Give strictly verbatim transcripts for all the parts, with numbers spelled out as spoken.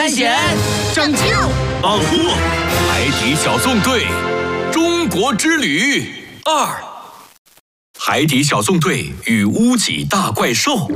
探险、 拯救、 保护海底小纵队中国之旅二：海底小纵队与屋脊大怪兽。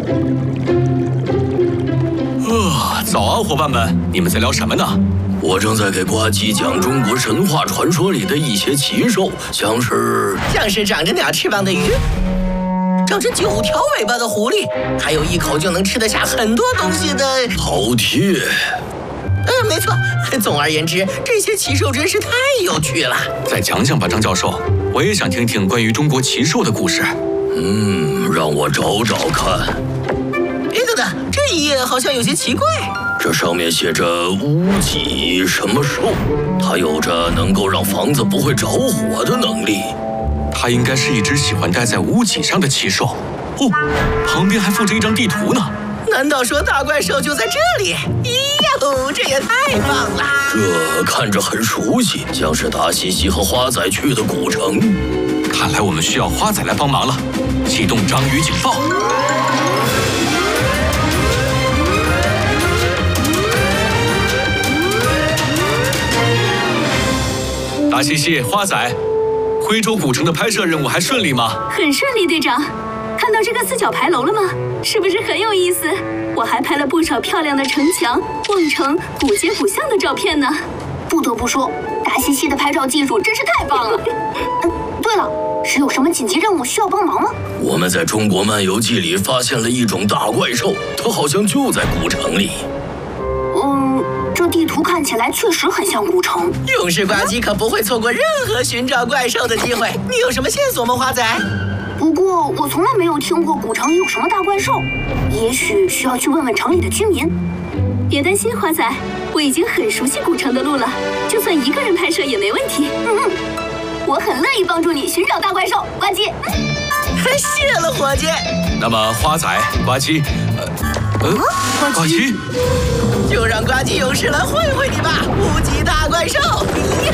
呃，早安，伙伴们，你们在聊什么呢？ 我正在给呱唧讲中国神话传说里的一些奇兽，像是像是长着鸟翅膀的鱼，长着九条尾巴的狐狸，还有一口就能吃得下很多东西的饕餮。 嗯，没错。总而言之，这些奇兽真是太有趣了。 再讲讲吧，张教授，我也想听听关于中国奇兽的故事。 嗯，让我找找看。 哎，等等，这一页好像有些奇怪。 这上面写着屋脊什么兽，它有着能够让房子不会着火的能力。 它应该是一只喜欢待在屋脊上的奇兽。哦，旁边还附着一张地图呢。 难道说大怪兽就在这里？咦呦，这也太棒了！ 这看着很熟悉，像是达西西和花仔去的古城。 看来我们需要花仔来帮忙了。启动章鱼警报。达西西、花仔，徽州古城的拍摄任务还顺利吗？ 很顺利，队长。看到这个四角牌楼了吗？是不是很有意思？我还拍了不少漂亮的城墙、瓮城、古街古巷的照片呢。 不得不说，达西西的拍照技术真是太棒了。嗯，对了，是有什么紧急任务需要帮忙吗？ 我们在中国漫游记里发现了一种大怪兽，它好像就在古城里。 嗯，这地图看起来确实很像古城。 勇士呱唧可不会错过任何寻找怪兽的机会。你有什么线索吗，花仔？ 不过我从来没有听过古城里有什么大怪兽，也许需要去问问城里的居民。 别担心，花仔，我已经很熟悉古城的路了，就算一个人拍摄也没问题。 嗯嗯，我很乐意帮助你寻找大怪兽，呱唧。 谢了，伙计。 那么花仔、呱唧，呃，呃，呱唧， 就让呱唧勇士来会会你吧，屋脊大怪兽！呀！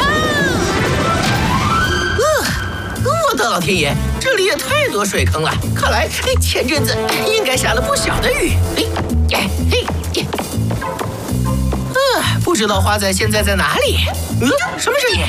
我的老天爷，这里也太多水坑了！看来前阵子应该下了不小的雨。嘿，嘿，嘿。呃，不知道花仔现在在哪里？嗯，什么声音？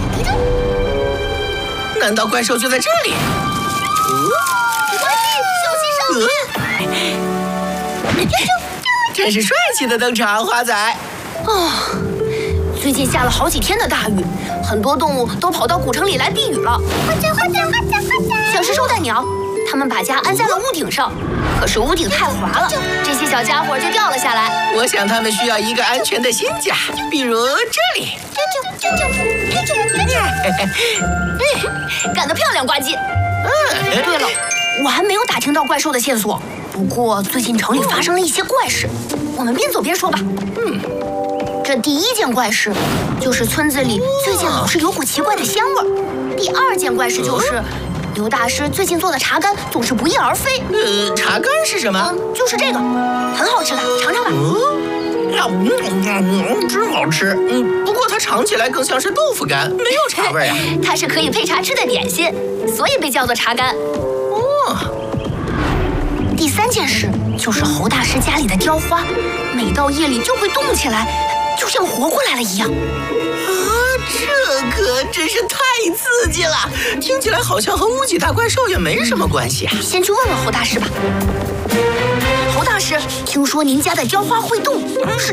难道怪兽就在这里？ 呱唧，小心上天！ 真是帅气的登场，花仔。 哦，最近下了好几天的大雨，很多动物都跑到古城里来避雨了。花仔，花仔，花仔，花仔。像是绶带鸟，它们把家安在了屋顶上，可是屋顶太滑了，这些小家伙就掉了下来。 我想它们需要一个安全的新家，比如这里。 啾啾啾啾啾啾啾！干得漂亮，呱唧。 嗯， 对了，我还没有打听到怪兽的线索，不过最近城里发生了一些怪事，我们边走边说吧。 嗯。 这第一件怪事，就是村子里最近老是有股奇怪的香味儿。第二件怪事就是，刘大师最近做的茶干总是不翼而飞。 呃，茶干是什么？ 嗯，就是这个，很好吃的，尝尝吧。 嗯，嗯，真好吃。嗯，不过它尝起来更像是豆腐干，没有茶味啊。 它是可以配茶吃的点心，所以被叫做茶干。 哦。 第三件事就是侯大师家里的雕花，每到夜里就会动起来。就像活过来了一样啊！这个真是太刺激了，听起来好像和屋脊大怪兽也没什么关系啊。 先去问问侯大师吧。侯大师，听说您家的雕花会动，是